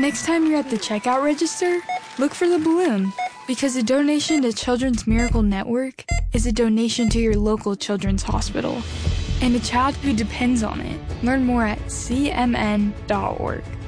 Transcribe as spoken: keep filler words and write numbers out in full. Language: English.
next time you're at the checkout register, look for the balloon, because a donation to Children's Miracle Network is a donation to your local children's hospital and a child who depends on it. Learn more at c m n dot org.